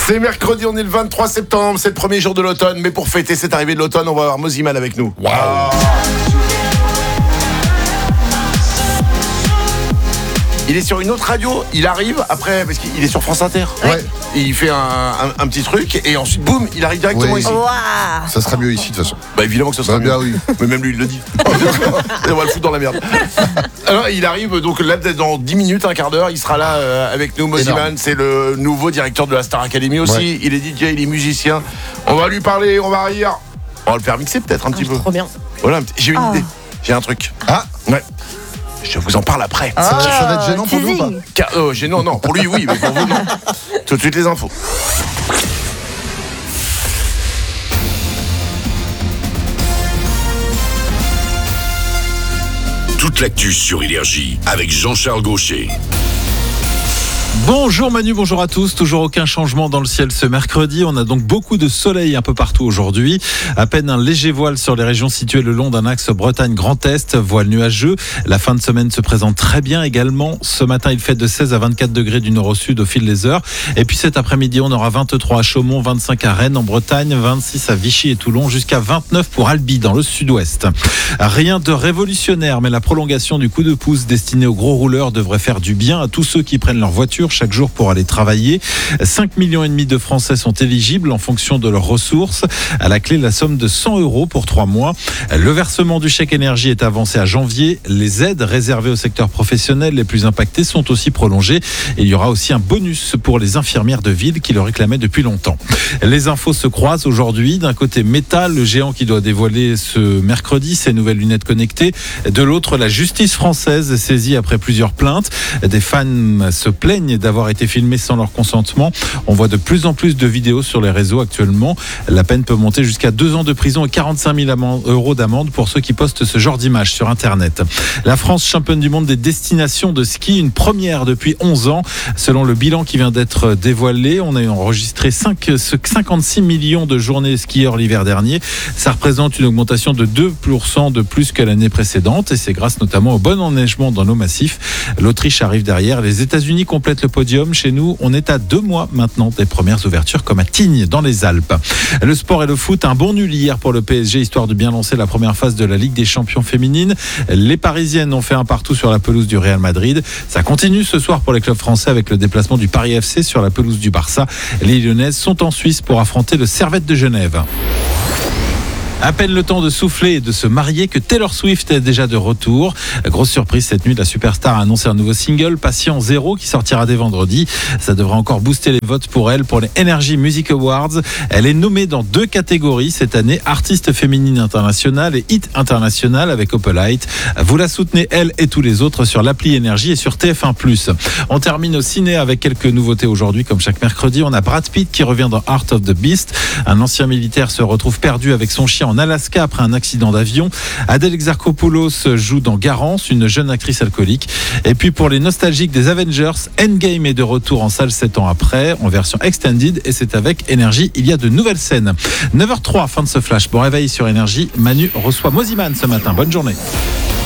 C'est mercredi, on est le 23 septembre, c'est le premier jour de l'automne. Mais pour fêter cette arrivée de l'automne, on va avoir Mosiman avec nous. Wow. Il est sur une autre radio, il arrive après, parce qu'il est sur France Inter. Ouais. Et il fait un petit truc, et ensuite, boum, il arrive directement ici. Wow. Ça sera mieux ici de toute façon. Bah évidemment que ce sera bien, mieux. oui. Mais même lui, il le dit. On va le foutre dans la merde. Alors, il arrive donc là, dans 10 minutes, un quart d'heure, il sera là avec nous. Mosiman, c'est le nouveau directeur de la Star Academy aussi. Ouais. Il est DJ, il est musicien. On va lui parler, on va rire. On va le faire mixer peut-être un petit peu. Trop bien. Voilà, j'ai une idée. J'ai un truc. Ah ouais. Je vous en parle après. Ça va être gênant pour nous ou pas? Gênant, non. Pour lui, oui, mais pour vous, non. Tout de suite, les infos. Toute l'actu sur Énergie avec Jean-Charles Gaucher. Bonjour Manu, bonjour à tous. Toujours aucun changement dans le ciel ce mercredi. On a donc beaucoup de soleil un peu partout aujourd'hui. À peine un léger voile sur les régions situées le long d'un axe Bretagne-Grand Est. Voile nuageux. La fin de semaine se présente très bien également. Ce matin, il fait de 16 à 24 degrés du nord au sud au fil des heures. Et puis cet après-midi, on aura 23 à Chaumont, 25 à Rennes en Bretagne, 26 à Vichy et Toulon, jusqu'à 29 pour Albi dans le sud-ouest. Rien de révolutionnaire, mais la prolongation du coup de pouce destiné aux gros rouleurs devrait faire du bien à tous ceux qui prennent leur voiture chaque jour pour aller travailler. 5,5 millions de Français sont éligibles en fonction de leurs ressources. À la clé, la somme de 100 € pour 3 mois. Le versement du chèque énergie est avancé à janvier. Les aides réservées au secteur professionnel les plus impactés sont aussi prolongées. Et il y aura aussi un bonus pour les infirmières de ville qui le réclamaient depuis longtemps. Les infos se croisent aujourd'hui. D'un côté, Meta, le géant qui doit dévoiler ce mercredi ses nouvelles lunettes connectées. De l'autre, la justice française saisie après plusieurs plaintes. Des fans se plaignent d'avoir été filmés sans leur consentement. On voit de plus en plus de vidéos sur les réseaux actuellement. La peine peut monter jusqu'à 2 ans de prison et 45 000 € d'amende pour ceux qui postent ce genre d'images sur Internet. La France, championne du monde des destinations de ski, une première depuis 11 ans. Selon le bilan qui vient d'être dévoilé, on a enregistré 56 millions de journées skieurs l'hiver dernier. Ça représente une augmentation de 2% de plus que l'année précédente et c'est grâce notamment au bon enneigement dans nos massifs. L'Autriche arrive derrière. Les États-Unis complètent le podium. Chez nous, on est à 2 mois maintenant des premières ouvertures comme à Tignes dans les Alpes. Le sport et le foot, un bon nul hier pour le PSG histoire de bien lancer la première phase de la Ligue des Champions féminines. Les Parisiennes ont fait un partout sur la pelouse du Real Madrid. Ça continue ce soir pour les clubs français avec le déplacement du Paris FC sur la pelouse du Barça. Les Lyonnaises sont en Suisse pour affronter le Servette de Genève. À peine le temps de souffler et de se marier que Taylor Swift est déjà de retour. Grosse surprise cette nuit, la superstar a annoncé un nouveau single, Patient Zéro, qui sortira dès vendredi. Ça devrait encore booster les votes pour elle pour les Energy Music Awards. Elle est nommée dans 2 catégories cette année, artiste féminine internationale et hit international avec Opelite. Vous la soutenez, elle et tous les autres, sur l'appli Énergie et sur TF1+. On termine au ciné avec quelques nouveautés aujourd'hui, comme chaque mercredi. On a Brad Pitt qui revient dans Heart of the Beast. Un ancien militaire se retrouve perdu avec son chien en Alaska après un accident d'avion. Adèle Exarchopoulos joue dans Garance, une jeune actrice alcoolique. Et puis pour les nostalgiques des Avengers, Endgame est de retour en salle 7 ans après, en version extended, et c'est avec Énergie. Il y a de nouvelles scènes. 9h03, fin de ce flash. Bon réveil sur Énergie. Manu reçoit Mosiman ce matin. Bonne journée.